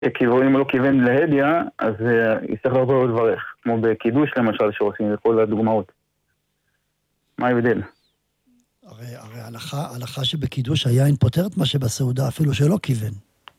כאילו אם לא כיוון להדיה, אז יצטרך הרבה עוד לברך, כמו בקידוש למשל שעושים לכל הדוגמאות. מה ההבדל? הרי הלכה שבקידוש היין פותרת מה שבסעודה, אפילו שלא כיוון.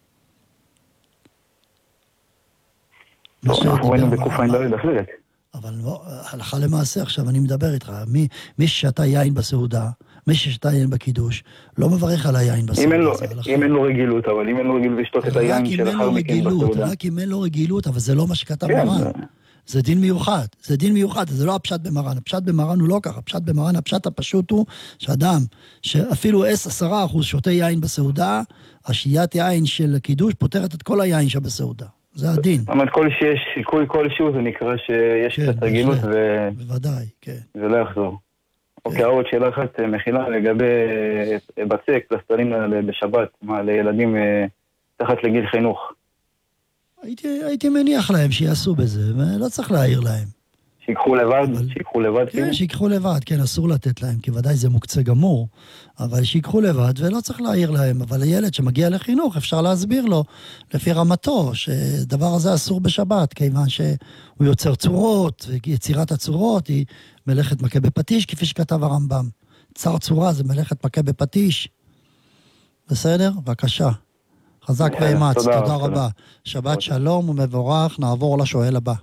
אנחנו ראינו בקופה אינדלת אחרת. אבל לא, הלכה למעשה, עכשיו אני מדבר איתך, מי ששתה יין בסעודה, מי ששתה יין בקידוש, לא מברך על היין בסעודה. אם אין לו רגילות, אבל אם אין לו רגילות לשתות את היין שלאחר מכן בסעודה. רק אם אין לו רגילות, אבל זה לא מה שכתב מרן. זה דין מיוחד, זה לא הפשט במרן. הפשט במרן הוא לא ככה, הפשט במרן, הפשט הפשוט הוא שאדם שאפילו 10% שותה יין בסעודה, השתיית יין של קידוש פותרת את כל היין שבסעודה. זה הדין. זאת אומרת, כל שיש שיקול כלשהו, זה נקרא שיש קצת רגילות בוודאי, כן. זה לא יחזור. אוקיי, עוד שאלה אחת מכילה לגבי בצק, פלסטרים בשבת, לילדים תחת לגיל חינוך. הייתי מניח להם שיעשו בזה, ולא צריך להעיר להם. שיקחו לבד? כן, שיקחו לבד, כן, אסור לתת להם, כי ודאי זה מוקצה גמור, אבל שיקחו לבד, ולא צריך להעיר להם, אבל הילד שמגיע לחינוך, אפשר להסביר לו, לפי רמתו, שדבר הזה אסור בשבת, כיוון שהוא יוצר צורות, ויצירת הצורות היא מלאכת מכה בפטיש, כפי שכתב הרמב"ם. צר צורה זה מלאכת מכה בפטיש. בסדר? בבקשה. חזק ואמץ, תודה רבה. שבת שלום ומבורך, נעבור לשואל הבא.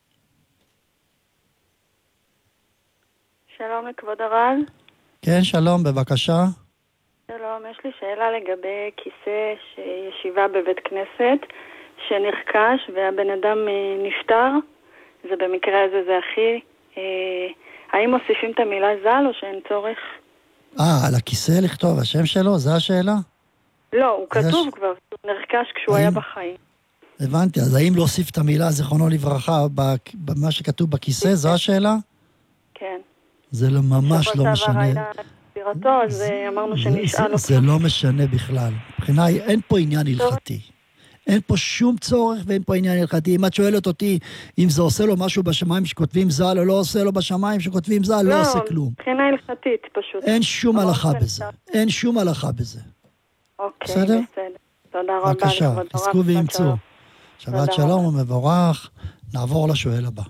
שלום לכבוד הרב. כן, שלום, בבקשה. שלום, יש לי שאלה לגבי כיסא שישיבה בבית כנסת שנרכש והבן אדם נפטר, זה במקרה הזה זה אחי. האם מוסיפים את המילה ז"ל או שאין צורך? על הכיסא לכתוב השם שלו, זה השאלה? לא, הוא כתוב כבר, הוא נרכש כשהוא היה בחיים. הבנתי, אז האם להוסיף את המילה זיכרונו לברכה במה שכתוב בכיסא, זו השאלה? כן. זה ממש לא משנה. אז אמרנו שנשאל אותו. זה לא משנה בכלל. מבחינה, אין פה עניין הלכתי. אין פה שום צורך ואין פה עניין הלכתי. אם את שואלת אותי אם זה עושה לו משהו בשמיים שכותבים ז"ל או לא עושה לו בשמיים שכותבים ז"ל, לא עושה כלום. מבחינה הלכתית פשוט. אין שום הלכה בזה. אין שום הלכה בזה. אוקיי, בסדר. תודה רבה. בבקשה, תזכו וימצאו. שבת שלום ומבורך. נעבור לשואל הבא.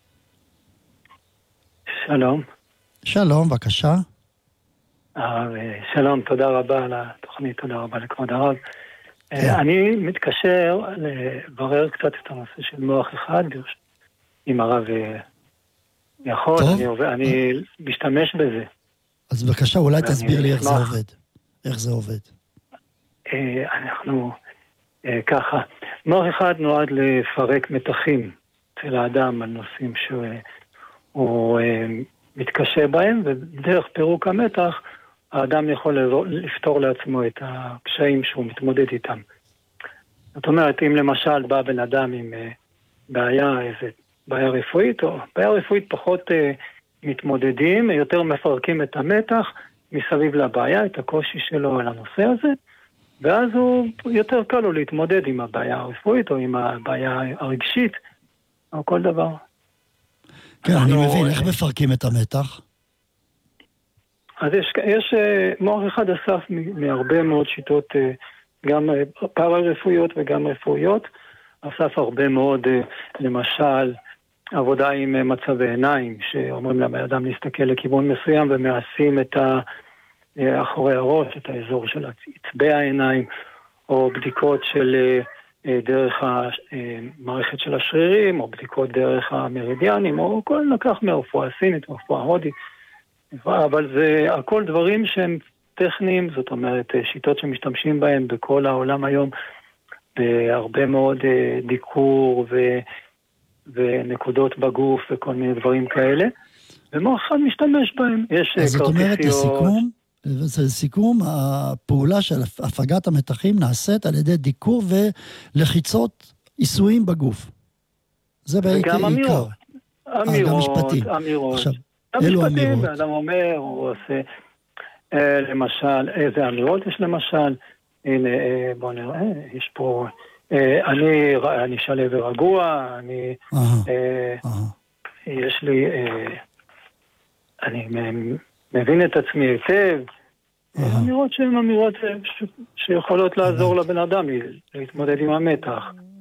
שלום. שלום, בבקשה. שלום, תודה רבה על התוכנית, תודה רבה לכבוד הרב. אני מתקשר לברר קצת את הנושא של מוח אחד, אם הרב יכול, אני משתמש בזה. אז בבקשה, אולי תסביר לי איך זה עובד. איך זה עובד? אנחנו ככה, מוח אחד נועד לפרק מתחים של האדם על נושאים שהוא מתקשה בהם, ודרך פירוק המתח, האדם יכול לפתור לעצמו את הקשיים שהוא מתמודד איתם. זאת אומרת, אם למשל בא בן אדם עם בעיה, איזה בעיה רפואית, או בעיה רפואית פחות מתמודדים, יותר מפרקים את המתח מסביב לבעיה, את הקושי שלו על הנושא הזה, ואז הוא יותר קל לו להתמודד עם הבעיה הרפואית, או עם הבעיה הרגשית, או כל דבר. כן, אני מבין, איך מפרקים את המתח? אז יש מוח אחד אסף מהרבה מאוד שיטות, גם פארה-רפואיות וגם רפואיות, אסף הרבה מאוד, למשל, עבודה עם מצבי עיניים, שאומרים לבן אדם להסתכל לכיוון מסוים, ומעשים את אחורי הראש, את האזור של עצבי העיניים, או בדיקות של דרך המערכת של השרירים, או בדיקות דרך המרידיאנים, או כל לקח מהרפואה הסינית, הרפואה ההודית, אבל זה הכל דברים שהם טכניים, זאת אומרת, שיטות שמשתמשים בהם בכל העולם היום, בהרבה מאוד דיקור ונקודות בגוף וכל מיני דברים כאלה, ומוח אחד משתמש בהם. יש אז זאת אומרת, לסיכום, הפעולה של הפגת המתחים נעשית על ידי דיקור ולחיצות עיסויים בגוף. זה בעיקר. גם אמירות. אלו אמירות. ואדם אומר, הוא עושה, למשל, איזה אמירות יש למשל, הנה, בוא נראה, יש פה, אני שלב ורגוע, יש לי, אני מבין את עצמי היטב, אמירות שהן אמירות שיכולות לעזור לבן אדם להתמודד עם המתח.